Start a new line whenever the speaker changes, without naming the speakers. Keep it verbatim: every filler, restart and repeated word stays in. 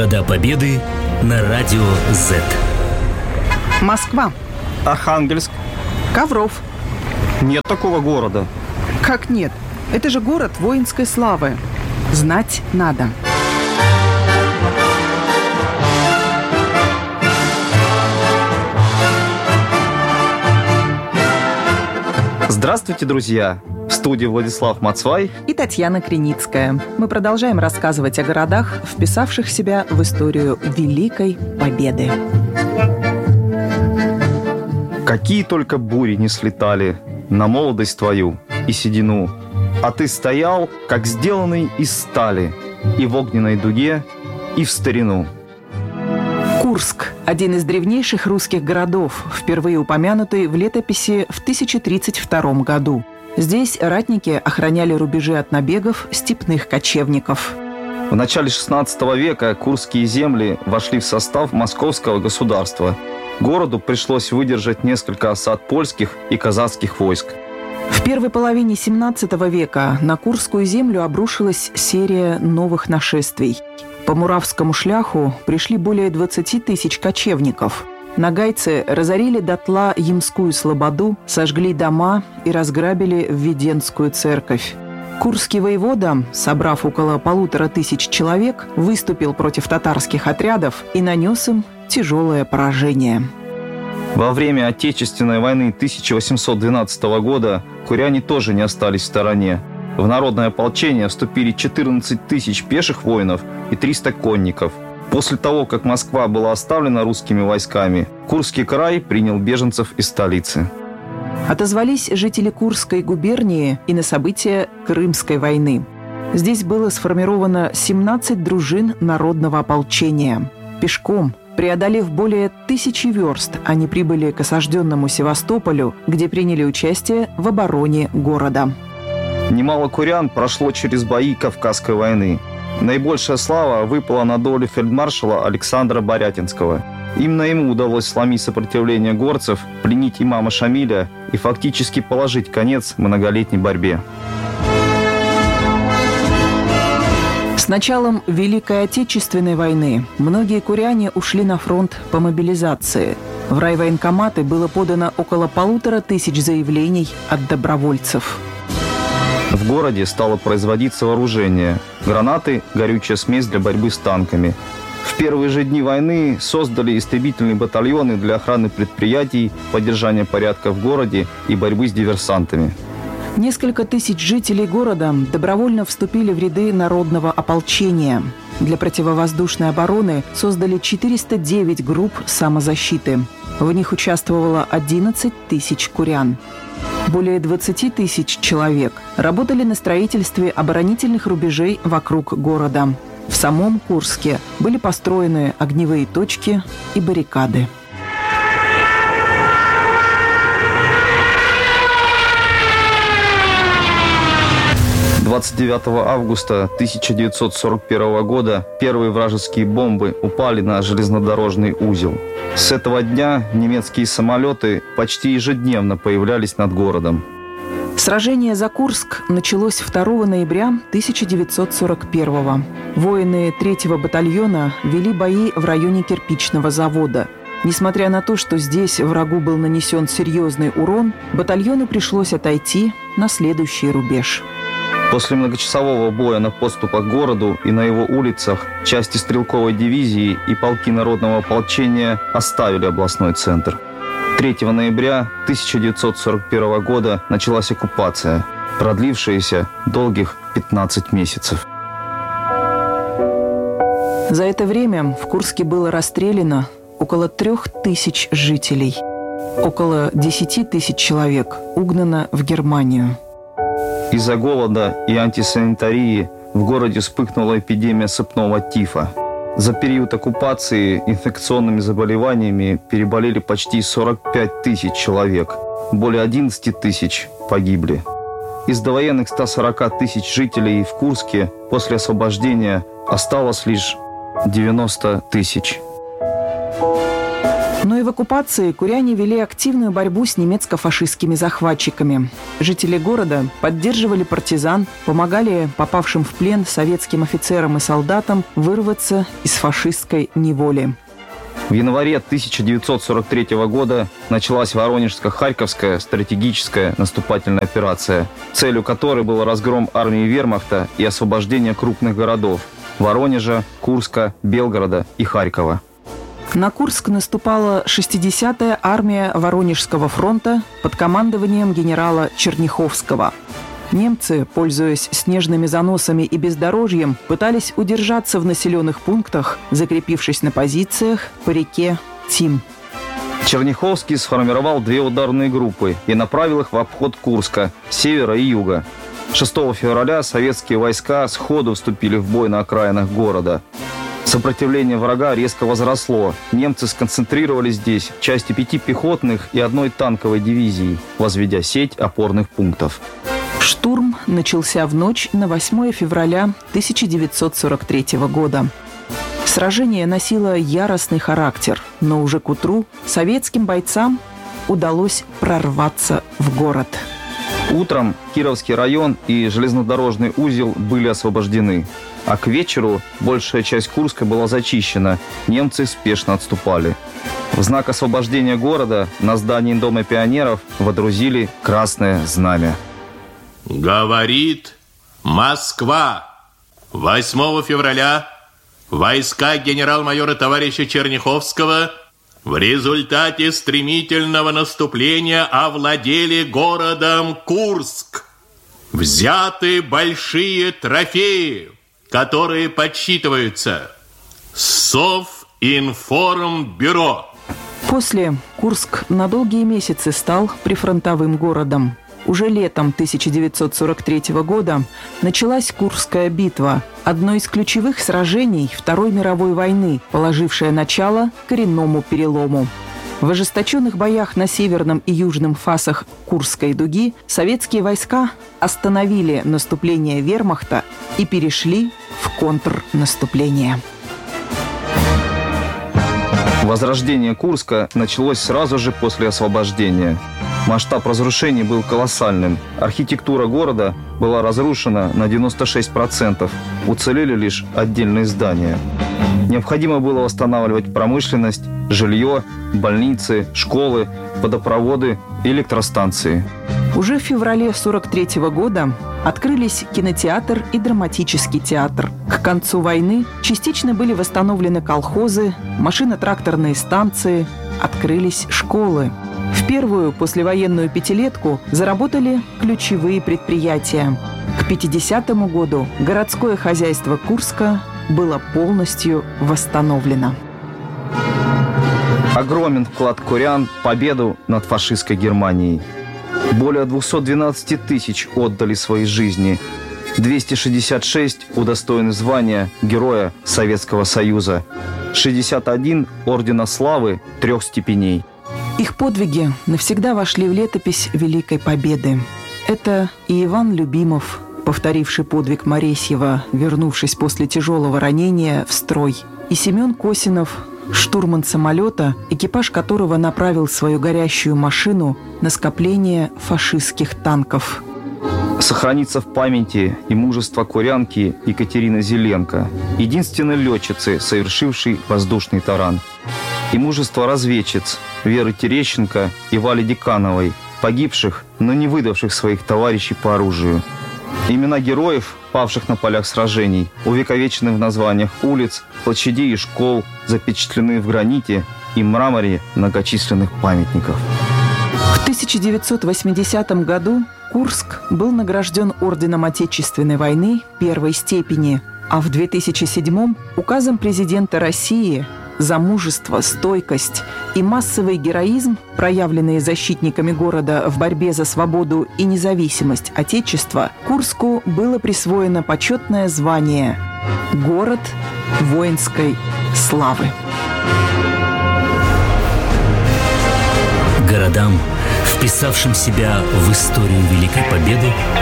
Города Победы на радио Z.
Москва.
Архангельск.
Ковров.
Нет такого города.
Как нет? Это же город воинской славы. Знать надо.
Здравствуйте, друзья! В студии Владислав Мацвай
и Татьяна Криницкая. Мы продолжаем рассказывать о городах, вписавших себя в историю Великой Победы.
Какие только бури не слетали на молодость твою и седину, а ты стоял, как сделанный из стали, и в огненной дуге, и в старину.
Курск – один из древнейших русских городов, впервые упомянутый в летописи в тысяча тридцать втором году. Здесь ратники охраняли рубежи от набегов степных кочевников.
В начале шестнадцатого века курские земли вошли в состав Московского государства. Городу пришлось выдержать несколько осад польских и казацких войск.
В первой половине семнадцатого века на Курскую землю обрушилась серия новых нашествий. По Муравскому шляху пришли более двадцати тысяч кочевников. Нагайцы разорили дотла Ямскую слободу, сожгли дома и разграбили Введенскую церковь. Курский воевода, собрав около полутора тысяч человек, выступил против татарских отрядов и нанес им тяжелое поражение.
Во время Отечественной войны тысяча восемьсот двенадцатого года куряне тоже не остались в стороне. В народное ополчение вступили четырнадцать тысяч пеших воинов и триста конников. После того, как Москва была оставлена русскими войсками, Курский край принял беженцев из столицы.
Отозвались жители Курской губернии и на события Крымской войны. Здесь было сформировано семнадцать дружин народного ополчения. Пешком, преодолев более тысячи верст, они прибыли к осажденному Севастополю, где приняли участие в обороне города.
Немало курян прошло через бои Кавказской войны. Наибольшая слава выпала на долю фельдмаршала Александра Борятинского. Именно ему удалось сломить сопротивление горцев, пленить имама Шамиля и фактически положить конец многолетней борьбе.
С началом Великой Отечественной войны многие куряне ушли на фронт по мобилизации. В райвоенкоматы было подано около полутора тысяч заявлений от добровольцев.
В городе стало производиться вооружение – гранаты, горючая смесь для борьбы с танками. В первые же дни войны создали истребительные батальоны для охраны предприятий, поддержания порядка в городе и борьбы с диверсантами.
Несколько тысяч жителей города добровольно вступили в ряды народного ополчения. Для противовоздушной обороны создали четыреста девять групп самозащиты. В них участвовало одиннадцать тысяч курян. Более двадцати тысяч человек работали на строительстве оборонительных рубежей вокруг города. В самом Курске были построены огневые точки и баррикады.
двадцать девятого августа тысяча девятьсот сорок первого года первые вражеские бомбы упали на железнодорожный узел. С этого дня немецкие самолеты почти ежедневно появлялись над городом.
Сражение за Курск началось второго ноября тысяча девятьсот сорок первого. Воины третьего батальона вели бои в районе кирпичного завода. Несмотря на то, что здесь врагу был нанесен серьезный урон, батальону пришлось отойти на следующий рубеж.
После многочасового боя на подступах к городу и на его улицах части стрелковой дивизии и полки народного ополчения оставили областной центр. третьего ноября тысяча девятьсот сорок первого года началась оккупация, продлившаяся долгих пятнадцать месяцев.
За это время в Курске было расстреляно около трех тысяч жителей. Около десяти тысяч человек угнано в Германию.
Из-за голода и антисанитарии в городе вспыхнула эпидемия сыпного тифа. За период оккупации инфекционными заболеваниями переболели почти сорок пять тысяч человек. Более одиннадцати тысяч погибли. Из довоенных ста сорока тысяч жителей в Курске после освобождения осталось лишь девяносто тысяч.
Но и в оккупации куряне вели активную борьбу с немецко-фашистскими захватчиками. Жители города поддерживали партизан, помогали попавшим в плен советским офицерам и солдатам вырваться из фашистской неволи.
В январе тысяча девятьсот сорок третьего года началась Воронежско-Харьковская стратегическая наступательная операция, целью которой был разгром армии вермахта и освобождение крупных городов – Воронежа, Курска, Белгорода и Харькова.
На Курск наступала шестидесятая армия Воронежского фронта под командованием генерала Черняховского. Немцы, пользуясь снежными заносами и бездорожьем, пытались удержаться в населенных пунктах, закрепившись на позициях по реке Тим.
Черняховский сформировал две ударные группы и направил их в обход Курска с севера и юга. шестого февраля советские войска сходу вступили в бой на окраинах города. Сопротивление врага резко возросло. Немцы сконцентрировали здесь части пяти пехотных и одной танковой дивизии, возведя сеть опорных пунктов.
Штурм начался в ночь на восьмое февраля тысяча девятьсот сорок третьего года. Сражение носило яростный характер, но уже к утру советским бойцам удалось прорваться в город.
Утром Кировский район и железнодорожный узел были освобождены, а к вечеру большая часть Курска была зачищена, немцы спешно отступали. В знак освобождения города на здании Дома пионеров водрузили красное знамя.
Говорит Москва. восьмого февраля войска генерал-майора товарища Черняховского в результате стремительного наступления овладели городом Курск. Взяты большие трофеи, которые подсчитываются. Совинформбюро.
После Курск на долгие месяцы стал прифронтовым городом. Уже летом тысяча девятьсот сорок третьего года началась Курская битва, одно из ключевых сражений Второй мировой войны, положившее начало коренному перелому. В ожесточенных боях на северном и южном фасах Курской дуги советские войска остановили наступление вермахта и перешли в контрнаступление.
Возрождение Курска началось сразу же после освобождения. Масштаб разрушений был колоссальным. Архитектура города была разрушена на девяносто шесть процентов. Уцелели лишь отдельные здания. Необходимо было восстанавливать промышленность, жилье, больницы, школы, водопроводы и электростанции.
Уже в феврале сорок третьего года открылись кинотеатр и драматический театр. К концу войны частично были восстановлены колхозы, машино-тракторные станции, открылись школы. В первую послевоенную пятилетку заработали ключевые предприятия. К пятидесятому году городское хозяйство Курска было полностью восстановлено.
Огромен вклад курян в победу над фашистской Германией. Более двухсот двенадцати тысяч отдали свои жизни. двести шестьдесят шесть удостоены звания Героя Советского Союза. шестьдесят один ордена славы трех степеней.
Их подвиги навсегда вошли в летопись Великой Победы. Это и Иван Любимов, повторивший подвиг Моресьева, вернувшись после тяжелого ранения в строй, и Семен Косинов, штурман самолета, экипаж которого направил свою горящую машину на скопление фашистских танков.
Сохранится в памяти и мужество курянки Екатерины Зеленко, единственной летчицы, совершившей воздушный таран, и мужество разведчиц Веры Терещенко и Вали Декановой, погибших, но не выдавших своих товарищей по оружию. Имена героев, павших на полях сражений, увековечены в названиях улиц, площадей и школ, запечатлены в граните и мраморе многочисленных памятников.
В тысяча девятьсот восьмидесятом году Курск был награжден Орденом Отечественной войны первой степени, а в две тысячи седьмом указом президента России за мужество, стойкость и массовый героизм, проявленные защитниками города в борьбе за свободу и независимость Отечества, Курску было присвоено почетное звание «Город воинской славы».
Городам, вписавшим себя в историю Великой Победы,